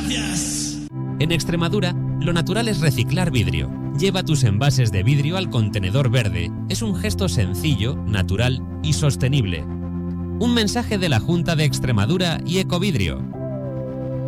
gracias. En Extremadura, lo natural es reciclar vidrio. Lleva tus envases de vidrio al contenedor verde. Es un gesto sencillo, natural y sostenible. Un mensaje de la Junta de Extremadura y Ecovidrio.